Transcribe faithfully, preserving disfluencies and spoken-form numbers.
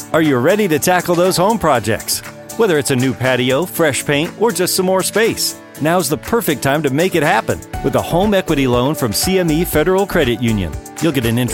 Are you ready to tackle those home projects? Whether it's a new patio, fresh paint, or just some more space, now's the perfect time to make it happen with a home equity loan from C M E Federal Credit Union. You'll get an interest